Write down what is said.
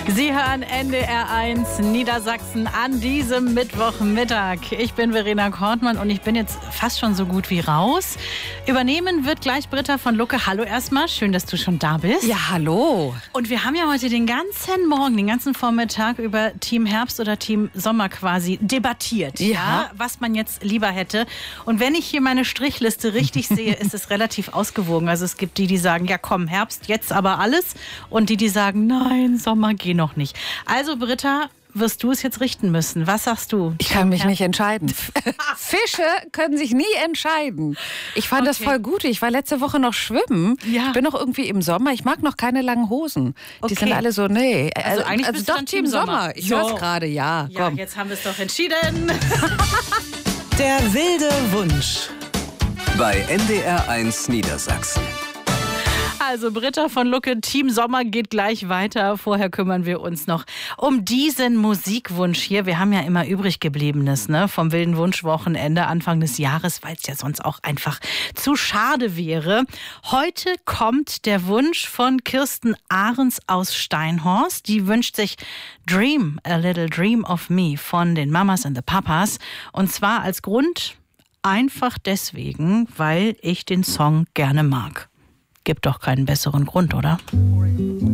Sie hören NDR 1 Niedersachsen an diesem Mittwochmittag. Ich bin Verena Kortmann und ich bin jetzt fast schon so gut wie raus. Übernehmen wird gleich Britta von Lucke. Hallo erstmal, schön, dass du schon da bist. Ja, hallo. Und wir haben ja heute den ganzen Morgen, den ganzen Vormittag über Team Herbst oder Team Sommer quasi debattiert. Ja. Was man jetzt lieber hätte. Und wenn ich hier meine Strichliste richtig sehe, ist es relativ ausgewogen. Also es gibt die, die sagen, ja komm, Herbst, jetzt aber alles. Und die sagen, nein, Sommer, geh noch nicht. Also Britta, wirst du es jetzt richten müssen. Was sagst du? Ich kann mich nicht entscheiden. Fische können sich nie entscheiden. Ich fand das voll gut. Ich war letzte Woche noch schwimmen. Ja. Ich bin noch irgendwie im Sommer. Ich mag noch keine langen Hosen. Die sind alle so, nee. Also eigentlich bist doch du Team Sommer. Ich höre es gerade, ja. Ja, komm. Jetzt haben wir es doch entschieden. Der wilde Wunsch. Bei NDR 1 Niedersachsen. Also Britta von Lucke, Team Sommer geht gleich weiter. Vorher kümmern wir uns noch um diesen Musikwunsch hier. Wir haben ja immer übrig gebliebenes, ne? Vom wilden Wunschwochenende Anfang des Jahres, weil es ja sonst auch einfach zu schade wäre. Heute kommt der Wunsch von Kirsten Ahrens aus Steinhorst. Die wünscht sich Dream, a Little Dream of Me von den Mamas and the Papas. Und zwar als Grund einfach deswegen, weil ich den Song gerne mag. Gibt doch keinen besseren Grund, oder?